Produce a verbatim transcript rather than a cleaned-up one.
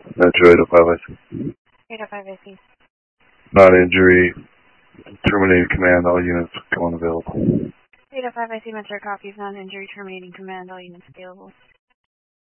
Metro eight oh five I C. eight oh five I C. Non-injury, terminated command, all units come unavailable. eight oh five I C Metro copies, non-injury terminating command, all units available.